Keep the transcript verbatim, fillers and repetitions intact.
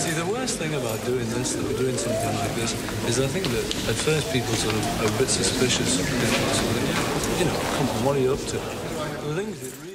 See, the worst thing about doing this, though, doing something like this, is I think that at first people sort of are a bit suspicious of people. So they, you know, come on, what are you up to? The thing is, it really